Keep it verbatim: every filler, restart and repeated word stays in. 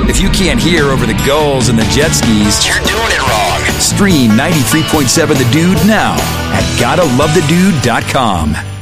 If you can't hear over the gulls and the jet skis, you're doing it wrong. Stream ninety-three point seven The Dude now at gotta love the dude dot com.